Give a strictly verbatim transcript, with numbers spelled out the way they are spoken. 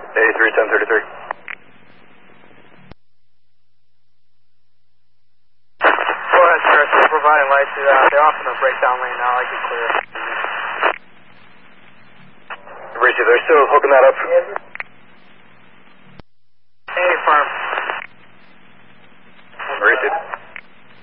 eighty-three, ten thirty-three. Go ahead, sir. Still providing lights. Uh, they're off in the breakdown lane now. I can clear. Richie, they're still hooking that up.